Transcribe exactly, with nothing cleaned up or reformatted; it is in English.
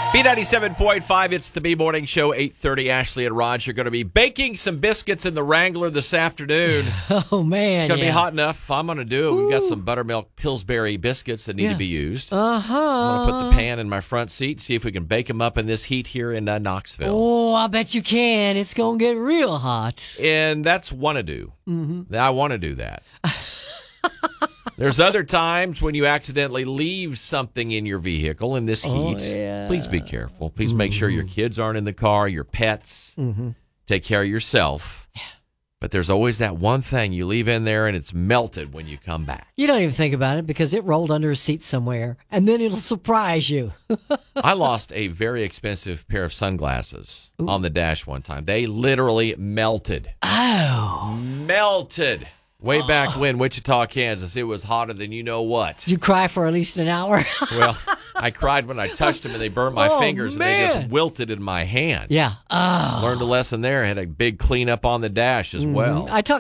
B ninety-seven point five, it's the B Morning Show, eight thirty. Ashley and Raj are going to be baking some biscuits in the Wrangler this afternoon. Oh, man. It's going to yeah. be hot enough. I'm going to do it. We've got some buttermilk Pillsbury biscuits that need Yeah. to be used. Uh-huh. I'm going to put the pan in my front seat, see if we can bake them up in this heat here in uh, Knoxville. Oh, I bet you can. It's going to get real hot. And that's want to do. Mm-hmm. I want to do that. There's other times when you accidentally leave something in your vehicle in this heat. Oh, yeah. Please be careful. Please make sure your kids aren't in the car, your pets. Mm-hmm. Take care of yourself. But there's always that one thing you leave in there and it's melted when you come back. You don't even think about it because it rolled under a seat somewhere, and then it'll surprise you. I lost a very expensive pair of sunglasses Ooh. on the dash one time. They literally melted. Oh. Melted. Way back when, Wichita, Kansas, it was hotter than you know what. Did you cry for at least an hour? Well, I cried when I touched them and they burned my oh, fingers man. and they just wilted in my hand. Yeah. Oh. Learned a lesson there. Had a big cleanup on the dash as Mm-hmm. well. I talked